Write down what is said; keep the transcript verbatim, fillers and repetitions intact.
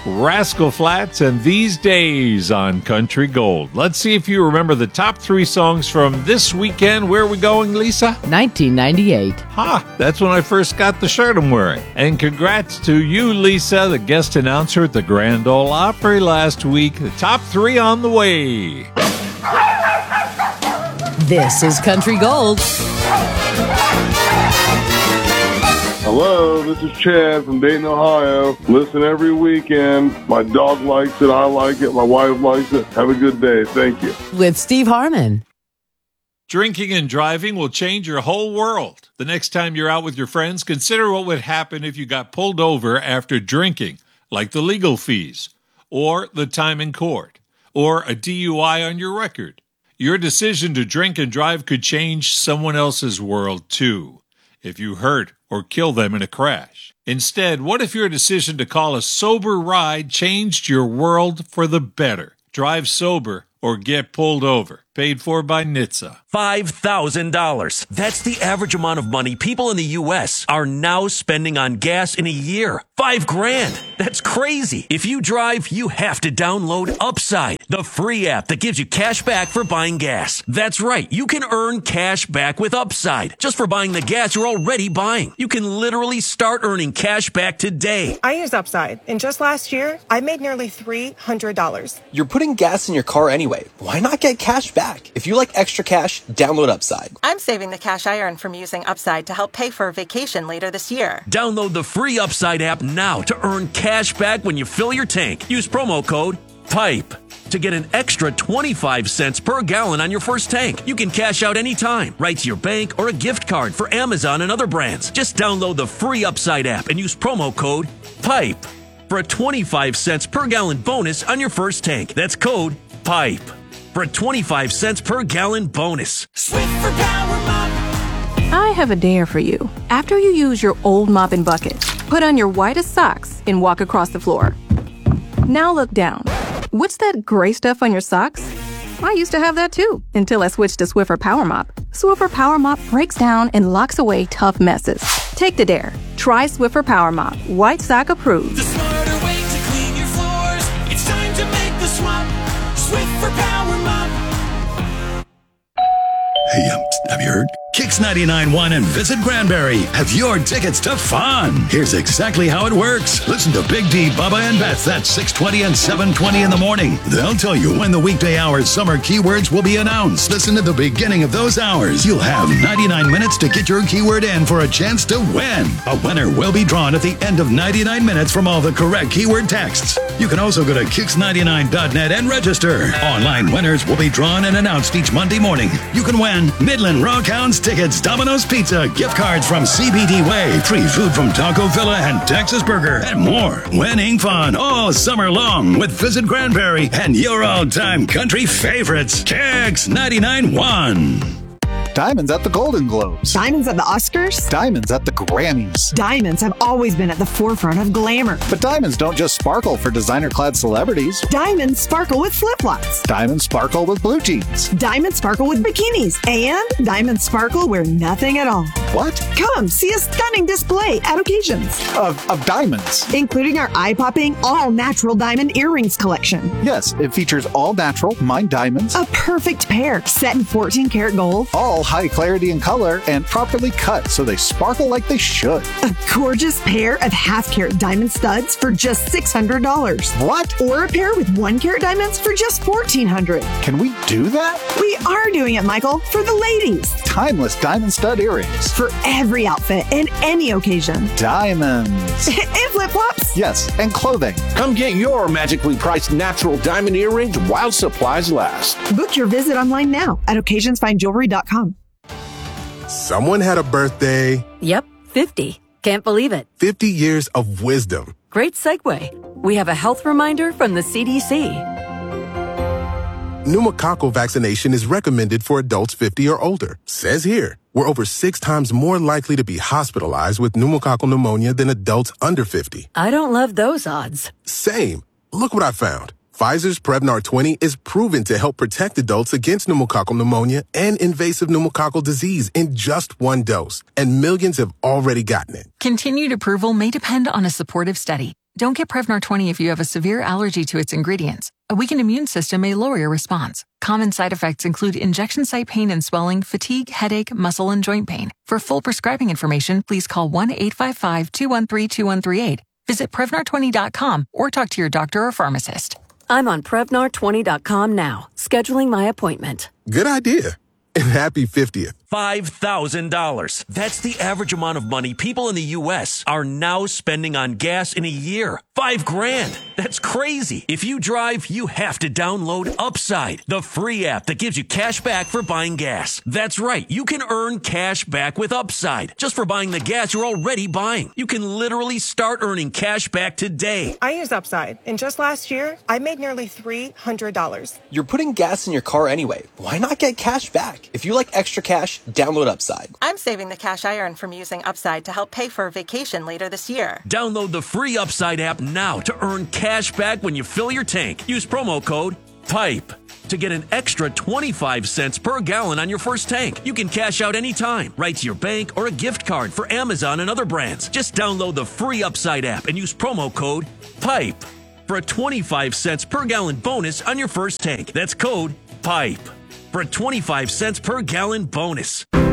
Rascal Flatts, and These Days on Country Gold. Let's see if you remember the top three songs from this weekend. Where are we going, Lisa? nineteen ninety-eight. Ha! That's when I first got the shirt I'm wearing. And congrats to you, Lisa, the guest announcer at the Grand Ole Opry last week. The top three on the way. This is Country Gold. Hello, this is Chad from Dayton, Ohio. Listen every weekend. My dog likes it. I like it. My wife likes it. Have a good day. Thank you. With Steve Harmon. Drinking and driving will change your whole world. The next time you're out with your friends, consider what would happen if you got pulled over after drinking, like the legal fees, or the time in court, or a D U I on your record. Your decision to drink and drive could change someone else's world, too, if you hurt or kill them in a crash. Instead, what if your decision to call a sober ride changed your world for the better? Drive sober or get pulled over. Paid for by N H T S A. five thousand dollars. That's the average amount of money people in the U S are now spending on gas in a year. Five grand. That's crazy. If you drive, you have to download Upside, the free app that gives you cash back for buying gas. That's right. You can earn cash back with Upside just for buying the gas you're already buying. You can literally start earning cash back today. I use Upside, and just last year, I made nearly three hundred dollars. You're putting gas in your car anyway. Why not get cash back? If you like extra cash, download Upside. I'm saving the cash I earn from using Upside to help pay for a vacation later this year. Download the free Upside app now to earn cash back when you fill your tank. Use promo code PIPE to get an extra twenty-five cents per gallon on your first tank. You can cash out anytime, right to your bank or a gift card for Amazon and other brands. Just download the free Upside app and use promo code PIPE for a twenty-five cents per gallon bonus on your first tank. That's code PIPE for a twenty-five cents per gallon bonus. Swiffer Power Mop. I have a dare for you. After you use your old mop and bucket, put on your whitest socks and walk across the floor. Now look down. What's that gray stuff on your socks? I used to have that too, until I switched to Swiffer Power Mop. Swiffer Power Mop breaks down and locks away tough messes. Take the dare. Try Swiffer Power Mop. White sock approved. The smarter way to clean your floors. It's time to make the swap. Swiffer Power Mop. Hey, um, have you heard? Kix ninety-nine point one and Visit Granbury have your tickets to fun. Here's exactly how it works. Listen to Big D, Bubba, and Beth at six twenty and seven twenty in the morning. They'll tell you when the weekday hours summer keywords will be announced. Listen to the beginning of those hours. You'll have ninety-nine minutes to get your keyword in for a chance to win. A winner will be drawn at the end of ninety-nine minutes from all the correct keyword texts. You can also go to kix ninety-nine dot net and register. Online winners will be drawn and announced each Monday morning. You can win Midland Rock Hounds tickets, Domino's Pizza, gift cards from C B D Way, free food from Taco Villa and Texas Burger, and more. Winning fun all summer long with Visit Granbury and your all-time country favorites, Kix ninety-nine point one. Diamonds at the Golden Globes. Diamonds at the Oscars. Diamonds at the Grammys. Diamonds have always been at the forefront of glamour. But diamonds don't just sparkle for designer-clad celebrities. Diamonds sparkle with flip-flops. Diamonds sparkle with blue jeans. Diamonds sparkle with bikinis. And diamonds sparkle where nothing at all. What? Come, see a stunning display at occasions. Of, of diamonds. Including our eye-popping, all-natural diamond earrings collection. Yes, it features all-natural, mined diamonds. A perfect pair, set in fourteen karat gold. All high clarity and color and properly cut so they sparkle like they should. A gorgeous pair of half carat diamond studs for just six hundred dollars. What? Or a pair with one carat diamonds for just fourteen hundred dollars. Can we do that? We are doing it, Michael, for the ladies. Timeless diamond stud earrings. For every outfit and any occasion. Diamonds. And flip-flops. Yes, and clothing. Come get your magically priced natural diamond earrings while supplies last. Book your visit online now at occasions fine jewelry dot com. Someone had a birthday. Yep, fifty. Can't believe it. fifty years of wisdom. Great segue. We have a health reminder from the C D C. Pneumococcal vaccination is recommended for adults fifty or older. Says here, we're over six times more likely to be hospitalized with pneumococcal pneumonia than adults under fifty. I don't love those odds. Same. Look what I found. Pfizer's Prevnar twenty is proven to help protect adults against pneumococcal pneumonia and invasive pneumococcal disease in just one dose. And millions have already gotten it. Continued approval may depend on a supportive study. Don't get Prevnar twenty if you have a severe allergy to its ingredients. A weakened immune system may lower your response. Common side effects include injection site pain and swelling, fatigue, headache, muscle, and joint pain. For full prescribing information, please call one eight five five, two one three, two one three eight. Visit Prevnar twenty dot com or talk to your doctor or pharmacist. I'm on Prevnar twenty dot com now, scheduling my appointment. Good idea. And happy fiftieth. five thousand dollars. That's the average amount of money people in the U S are now spending on gas in a year. Five grand. That's crazy. If you drive, you have to download Upside, the free app that gives you cash back for buying gas. That's right. You can earn cash back with Upside just for buying the gas you're already buying. You can literally start earning cash back today. I use Upside, and just last year, I made nearly three hundred dollars. You're putting gas in your car anyway. Why not get cash back? If you like extra cash, download Upside. I'm saving the cash I earn from using Upside to help pay for a vacation later this year. Download the free Upside app now to earn cash back when you fill your tank. Use promo code PIPE to get an extra twenty-five cents per gallon on your first tank. You can cash out anytime, right to your bank or a gift card for Amazon and other brands. Just download the free Upside app and use promo code PIPE for a twenty-five cents per gallon bonus on your first tank. That's code PIPE for a twenty-five cents per gallon bonus.